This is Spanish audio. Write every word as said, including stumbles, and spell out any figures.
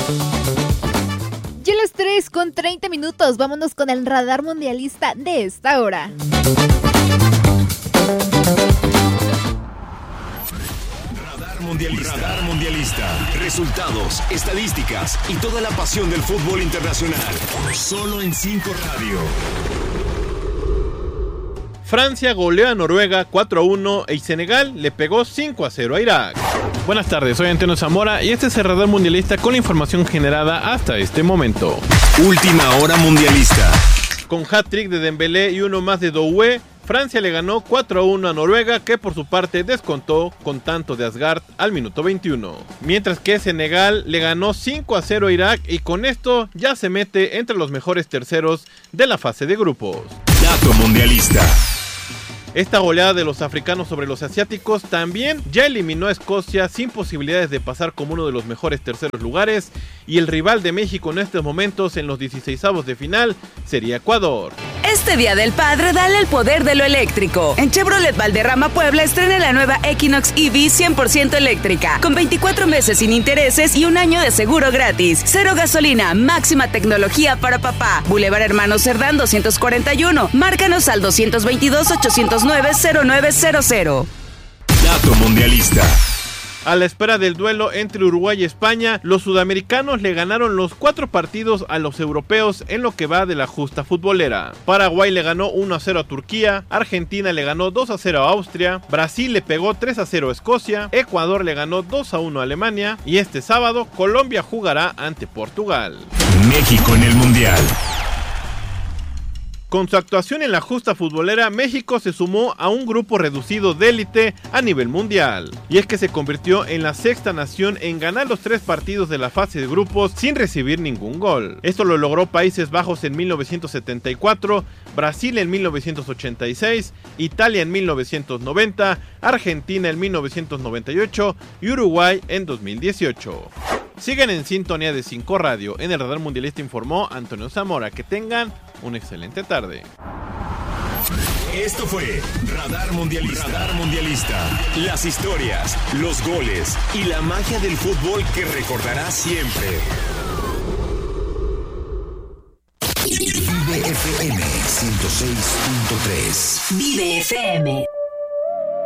Ya las tres con treinta minutos, vámonos con el radar mundialista de esta hora. Radar mundialista. Radar mundialista. Resultados, estadísticas y toda la pasión del fútbol internacional. Solo en cinco Radio. Francia goleó a Noruega cuatro a uno y Senegal le pegó cinco a cero a Irak. Buenas tardes, soy Antonio Zamora y este es el Radar Mundialista con la información generada hasta este momento. Última hora mundialista. Con hat-trick de Dembélé y uno más de Doué, Francia le ganó cuatro a uno a Noruega, que por su parte descontó con tanto de Asgard al minuto veintiuno. Mientras que Senegal le ganó cinco a cero a Irak y con esto ya se mete entre los mejores terceros de la fase de grupos. Dato mundialista. Esta goleada de los africanos sobre los asiáticos también ya eliminó a Escocia sin posibilidades de pasar como uno de los mejores terceros lugares, y el rival de México en estos momentos en los dieciseisavos de final sería Ecuador. Este Día del Padre, dale el poder de lo eléctrico. En Chevrolet Valderrama Puebla estrena la nueva Equinox E V cien por ciento eléctrica, con veinticuatro meses sin intereses y un año de seguro gratis. Cero gasolina, máxima tecnología para papá. Boulevard Hermanos Cerdán doscientos cuarenta y uno. Márcanos al doscientos veintidós, ochocientos nueve, cero nueve cero cero. Dato mundialista. A la espera del duelo entre Uruguay y España, los sudamericanos le ganaron los cuatro partidos a los europeos en lo que va de la justa futbolera. Paraguay le ganó uno a cero a Turquía, Argentina le ganó dos a cero a Austria, Brasil le pegó tres a cero a Escocia, Ecuador le ganó dos a uno a Alemania y este sábado Colombia jugará ante Portugal. México en el Mundial. Con su actuación en la justa futbolera, México se sumó a un grupo reducido de élite a nivel mundial. Y es que se convirtió en la sexta nación en ganar los tres partidos de la fase de grupos sin recibir ningún gol. Esto lo logró Países Bajos en mil novecientos setenta y cuatro, Brasil en mil novecientos ochenta y seis, Italia en mil novecientos noventa, Argentina en mil novecientos noventa y ocho y Uruguay en dos mil dieciocho. Sigan en sintonía de cinco Radio. En el Radar Mundialista informó Antonio Zamora. Que tengan una excelente tarde. Esto fue Radar Mundialista. Radar Mundialista. Las historias, los goles y la magia del fútbol que recordarás siempre. Vive F M ciento seis punto tres. Vive F M.